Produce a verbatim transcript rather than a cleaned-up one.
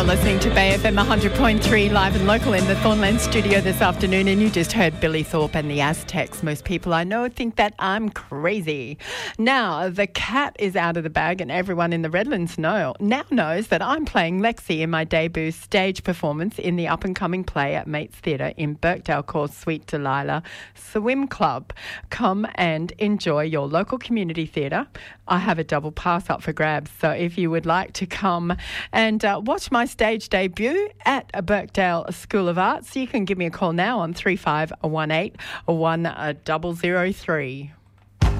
listening to Bay F M one hundred point three live and local in the Thornland studio this afternoon, and you just heard Billy Thorpe and the Aztecs. Most people I know think that I'm crazy. Now, the cat is out of the bag, and everyone in the Redlands know, now knows that I'm playing Lexi in my debut stage performance in the up-and-coming play at Mates Theatre in Birkdale called Sweet Delilah Swim Club. Come and enjoy your local community theatre. I have a double pass up for grabs, so if you would like to come and uh, watch my stage debut at Birkdale School of Arts, you can give me a call now on three five one eight one zero zero three.